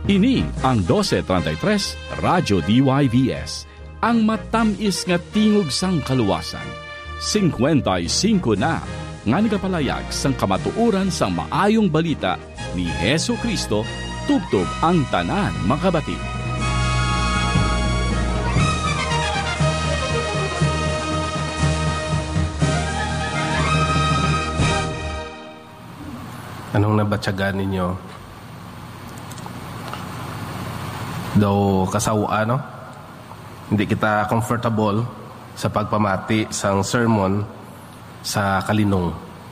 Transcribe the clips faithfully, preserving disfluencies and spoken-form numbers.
Ini ang twelve thirty-three Radyo D Y V S, ang matamis nga tingog sang kaluwasan. fifty-five na nga nagapalayag sang kamatuoran sang maayong balita ni Hesu Kristo tubtob ang tanan makabati. Anong nabatsagan ninyo? Daw kasawa, no? Hindi kita comfortable sa pagpamati sang sermon sa kalinong.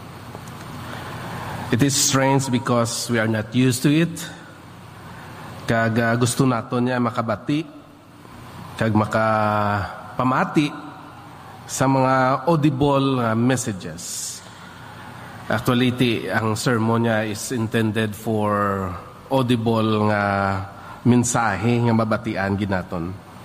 It is strange because we are not used to it. Kag uh, gusto nato niya makabati, kag makapamati sa mga audible uh, messages. Actually, iti, ang sermon niya is intended for audible nga mensahe nga mabatian ginaton.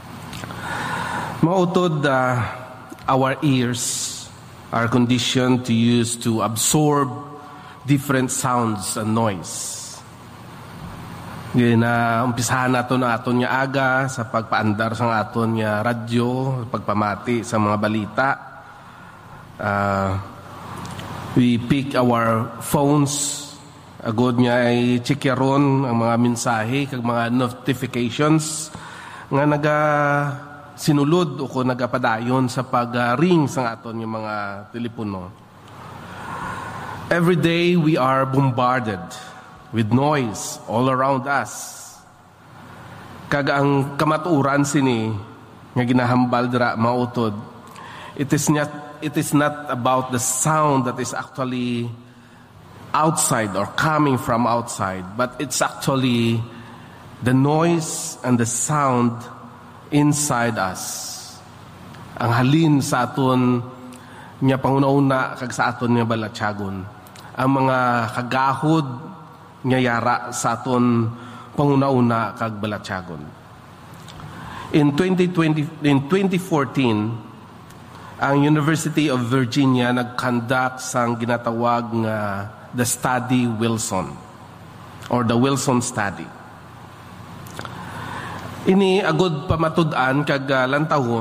Mautod, uh, our ears are conditioned to use to absorb different sounds and noise. Ngayon na umpisahan nato na aton nga aga sa pagpaandar sa aton nga radyo, pagpamati sa mga balita. Uh, we pick our phones. Agod nga ay checkeron ang mga mensahe kag mga notifications nga naga sinulod o ko nagapadayon sa pag-ring sa aton yung mga telepono. Every day we are bombarded with noise all around us. Kag ang kamaturan sini nga ginahambal dira mautod, it is not it is not about the sound that is actually outside or coming from outside, but it's actually the noise and the sound inside us. Ang halin sa aton nga panguna-una kag sa aton nga balatyagon, ang mga kagahod nga yara sa aton panguna-una kag balatyagon. In twenty twenty in twenty fourteen, ang University of Virginia nag-conduct sang ginatawag nga the Study Wilson or the Wilson Study. Ini agod pamatud-an kag uh, lantahon